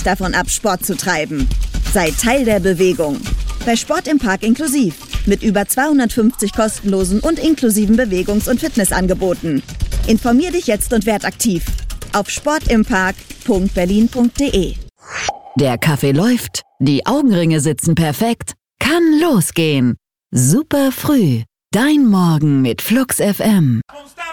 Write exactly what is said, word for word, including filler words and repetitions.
davon ab, Sport zu treiben. Sei Teil der Bewegung. Bei Sport im Park inklusiv. Mit über zweihundertfünfzig kostenlosen und inklusiven Bewegungs- und Fitnessangeboten. Informier dich jetzt und werd aktiv. Auf sportimpark punkt berlin punkt de. Der Kaffee läuft, die Augenringe sitzen perfekt. Kann losgehen. Super früh. Dein Morgen mit Flux F M.